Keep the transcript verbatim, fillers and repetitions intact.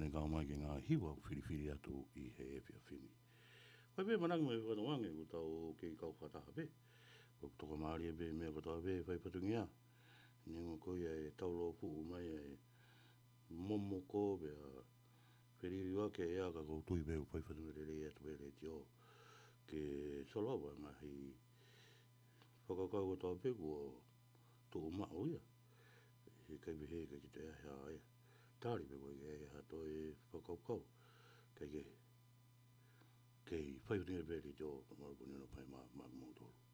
me ka mai ki ngā hiwa whiriwhiri atu i he e whia whini. Wai pe manang me whanwange ku tau ke kau whataha pe. Ko toka maari e pe mea ko tau pe whai patungi a. Ni ngā koi e taulo pu mai e momo ko pe a whiriri wake e a ka kou tui pe whai patungi re re atu e re tio. Ke solowa ngā hi whakakau ko tau pe kua tō mao ia. He kai he kai ki te ahe aia. Tāri pe koe ke ahe hato e whakaukau. Kai ke kei whai patungi re re tio ka marupuni no pai ma ma mautoro.